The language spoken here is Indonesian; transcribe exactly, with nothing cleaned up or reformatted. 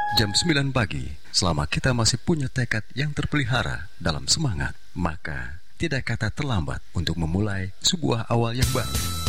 Jam sembilan pagi, selama kita masih punya tekad yang terpelihara dalam semangat, maka tidak kata terlambat untuk memulai sebuah awal yang baru.